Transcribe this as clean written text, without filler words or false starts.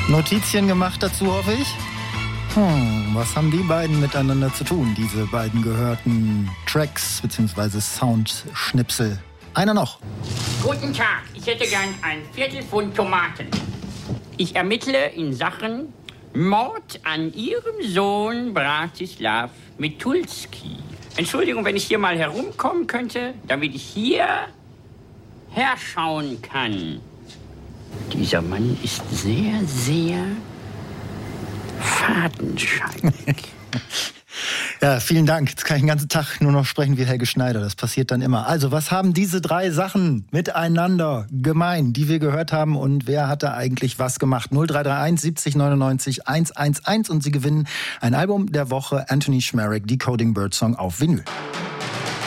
Notizien gemacht dazu, hoffe ich? Was haben die beiden miteinander zu tun, diese beiden gehörten Tracks bzw. Soundschnipsel? Einer noch. Guten Tag, ich hätte gern ein Viertelpfund Tomaten. Ich ermittle in Sachen Mord an Ihrem Sohn Bratislav Mitulski. Entschuldigung, wenn ich hier mal herumkommen könnte, damit ich hier herschauen kann. Dieser Mann ist sehr, sehr fadenscheinig. Ja, vielen Dank. Jetzt kann ich den ganzen Tag nur noch sprechen wie Helge Schneider. Das passiert dann immer. Also, was haben diese drei Sachen miteinander gemein, die wir gehört haben? Und wer hat da eigentlich was gemacht? 0331 70 99 111. Und Sie gewinnen ein Album der Woche, Anthony Schmerek, Decoding Birdsong auf Vinyl.